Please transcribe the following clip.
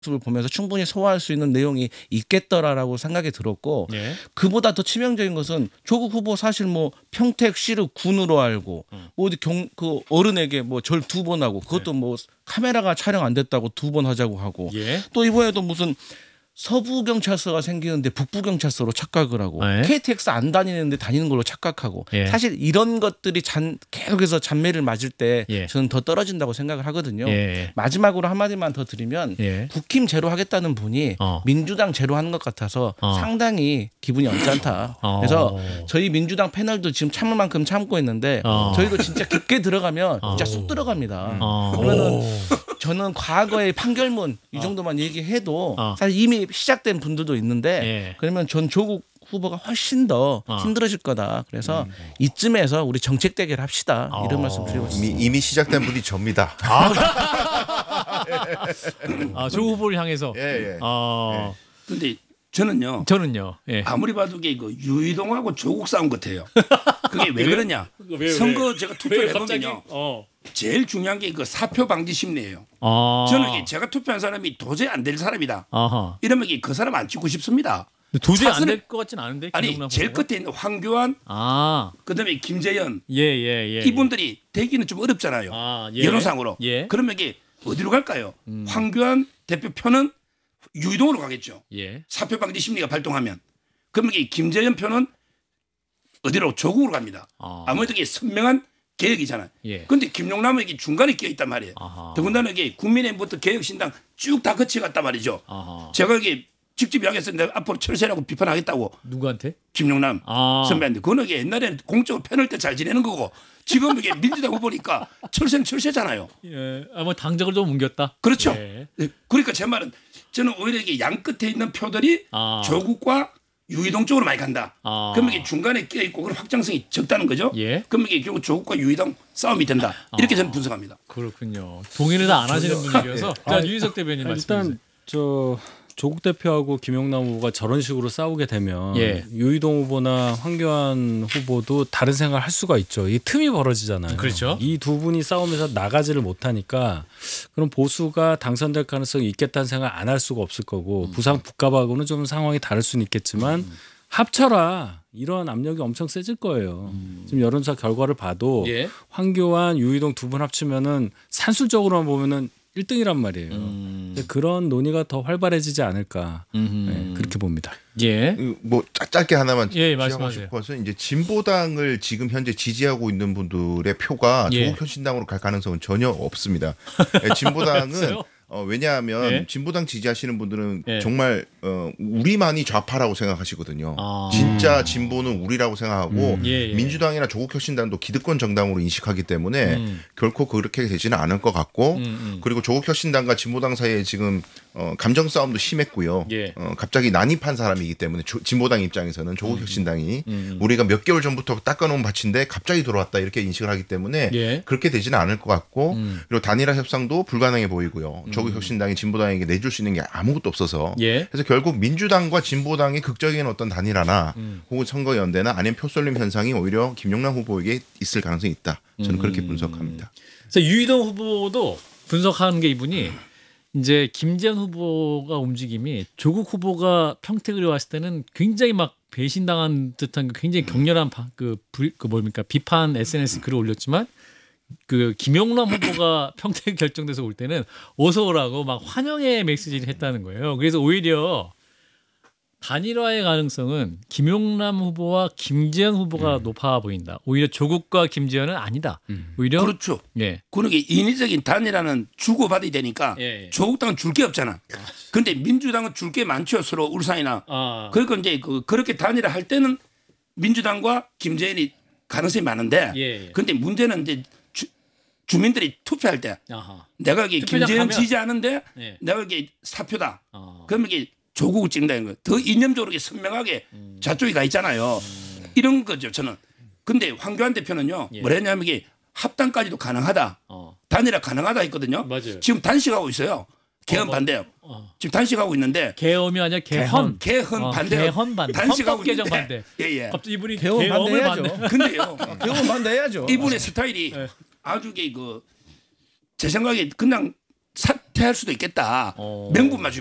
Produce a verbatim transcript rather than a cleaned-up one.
모습을 보면서 충분히 소화할 수 있는 내용이 있겠더라라고 생각이 들었고 예. 그보다 더 치명적인 것은 조국 후보 사실 뭐 평택시를 군으로 알고 음. 어디 경 그 어른에게 뭐 절 두 번 하고 그것도 네. 뭐 카메라가 촬영 안 됐다고 두 번 하자고 하고 예. 또 이번에도 무슨 서부 경찰서가 생기는데 북부 경찰서로 착각을 하고 네. 케이티엑스 안 다니는데 다니는 걸로 착각하고 예. 사실 이런 것들이 잔, 계속해서 잔매를 맞을 때 예. 저는 더 떨어진다고 생각을 하거든요. 예. 마지막으로 한마디만 더 드리면 예. 국힘 제로 하겠다는 분이 어. 민주당 제로 하는 것 같아서 어. 상당히 기분이 언짢다. 어. 그래서 저희 민주당 패널도 지금 참을 만큼 참고 있는데 어. 저희도 진짜 깊게 들어가면 어. 진짜 쑥 들어갑니다. 어. 그러면은 저는 과거의 판결문 이 정도만 얘기해도 어. 사실 이미 시작된 분들도 있는데 예. 그러면 전 조국 후보가 훨씬 더 어. 힘들어질 거다. 그래서 이쯤에서 우리 정책 대결 합시다. 이런 어. 말씀 드리고 이미, 싶습니다. 이미 시작된 분이 접니다. 아, 조국 후보를 향해서. 예, 예. 어. 근데 저는요. 저는요. 예. 아무리 봐도 이게 그 유이동하고 조국 싸움 같아요. 그게 왜 그러냐? 왜요, 선거 왜요? 제가 투표를 왜 갑자기? 해보면요. 어. 제일 중요한 게 그 사표 방지 심리예요. 아. 저는 이게 제가 투표한 사람이 도저히 안 될 사람이다. 아하. 이러면 이게 그 사람 안 찍고 싶습니다. 근데 도저히 안 사실은- 될 것 같진 않은데. 아니 김용남 제일 후보가? 끝에 있는 황교안, 아. 그다음에 김재현 예, 예, 예. 이분들이 되기는 좀 어렵잖아요. 아, 예. 여론상으로. 예. 그러면 이게 어디로 갈까요? 음. 황교안 대표표는 유이동으로 가겠죠. 예. 사표 방지 심리가 발동하면. 그러면 이게 김재현 표는 어디로 조국으로 갑니다. 아. 아무래도 이게 선명한 개혁이잖아요. 예. 그런데 김용남은 이게 중간에 끼어 있단 말이에요. 아하. 더군다나 이게 국민의힘부터 개혁신당 쭉 다 거쳐갔단 말이죠. 아하. 제가 이게 직접 이야기했었는데 앞으로 철새라고 비판하겠다고 누구한테? 김용남 아. 선배한테. 그거는 이게 옛날에는 공적으로 편할 때 잘 지내는 거고 지금 이게 민주당 후보니까 철새는 철새잖아요. 예. 아, 뭐 당적을 좀 옮겼다. 그렇죠. 예. 네, 그러니까 제 말은 저는 오히려 이게 양 끝에 있는 표들이 아. 조국과 유이동 쪽으로 많이 간다. 아. 그러면 이게 중간에 끼어 있고 그런 확장성이 적다는 거죠. 예. 그러면 이게 결국 조국과 유이동 싸움이 된다. 이렇게 저는 분석합니다. 그렇군요. 동의를 다 안 하시는 분위기여서. 자, 아, 유희석 대변인 아, 말씀해 주세요. 일단 저 조국 대표하고 김용남 후보가 저런 식으로 싸우게 되면 예. 유이동 후보나 황교안 후보도 다른 생각을 할 수가 있죠. 이 틈이 벌어지잖아요. 그렇죠. 이 두 분이 싸우면서 나가지를 못하니까 그럼 보수가 당선될 가능성이 있겠다는 생각을 안 할 수가 없을 거고 음. 부산 북갑하고는 좀 상황이 다를 수는 있겠지만 합쳐라 이런 압력이 엄청 세질 거예요. 지금 여론조사 결과를 봐도 음. 예. 황교안, 유이동 두 분 합치면은 산술적으로만 보면은 일 등이란 말이에요. 음. 근데 그런 논의가 더 활발해지지 않을까 네, 그렇게 봅니다. 예. 뭐 짧- 짧게 하나만 예, 지적하고 말씀하세요. 싶어서 이제 진보당을 지금 현재 지지하고 있는 분들의 표가 예. 조국 혁신당으로 갈 가능성은 전혀 없습니다. 예, 진보당은 없어요? 어, 왜냐하면 예. 진보당 지지하시는 분들은 예. 정말 어, 우리만이 좌파라고 생각하시거든요. 아. 진짜 진보는 우리라고 생각하고 음. 예, 예. 민주당이나 조국혁신당도 기득권 정당으로 인식하기 때문에 음. 결코 그렇게 되지는 않을 것 같고 음, 음. 그리고 조국혁신당과 진보당 사이에 지금 어, 감정 싸움도 심했고요. 예. 어, 갑자기 난입한 사람이기 때문에 조, 진보당 입장에서는 조국혁신당이 음. 우리가 몇 개월 전부터 닦아놓은 밭인데 갑자기 들어왔다 이렇게 인식을 하기 때문에 예. 그렇게 되지는 않을 것 같고 음. 그리고 단일화 협상도 불가능해 보이고요. 조국혁신당이 진보당에게 내줄 수 있는 게 아무것도 없어서 예. 그래서 결국 민주당과 진보당의 극적인 어떤 단일화나 음. 혹은 선거연대나 아니면 표쏠림 현상이 오히려 김용남 후보에게 있을 가능성이 있다. 저는 그렇게 음. 분석합니다. 그래서 유희동 후보도 분석하는 게 이분이 이제 김재현 후보가 움직임이 조국 후보가 평택을 왔을 때는 굉장히 막 배신당한 듯한 그 굉장히 격렬한 바- 그, 불, 그 뭡니까 비판 에스엔에스 글을 올렸지만 그 김용남 후보가 평택 결정돼서 올 때는 어서 오라고 막 환영의 메시지를 했다는 거예요. 그래서 오히려 단일화의 가능성은 김용남 후보와 김재현 후보가 음. 높아 보인다. 오히려 조국과 김재현은 아니다. 오히려 그렇죠. 예. 그러게 인위적인 단일화는 주고받아야 되니까 예, 예. 조국당은 줄 게 없잖아. 그런데 민주당은 줄 게 많죠. 서로 울산이나. 아. 그러니까 이제 그 그렇게 단일화 할 때는 민주당과 김재현이 가능성이 많은데 예, 예. 근데 문제는 이제 주, 주민들이 투표할 때 아하. 내가 이게 투표장 김재현 가면- 지지하는데 예. 내가 이게 사표다. 어. 그러면 이게 조국을 찍는다는 거예요. 더 이념적으로 이렇게 선명하게 음. 좌쪽이 가 있잖아요. 이런 거죠. 저는. 근데 황교안 대표는요. 예. 뭐라 했냐면 이게 합당까지도 가능하다. 어. 단일화 가능하다 했거든요. 맞아요. 지금 단식하고 있어요. 개헌 어, 뭐- 반대요. 어. 지금 단식하고 있는데 개엄이 아니라 개헌. 개헌 어, 반대요. 개헌 반대. 단식하고 헌법 개정 있는데. 반대. 예, 예. 갑자기 이분이 개헌 개엄을 반대해야죠. 반대. 근데요. 개헌 반대해야죠. 이분의 스타일이 네. 아주 그 제 생각에 그냥 사, 퇴할 수도 있겠다. 어. 명분만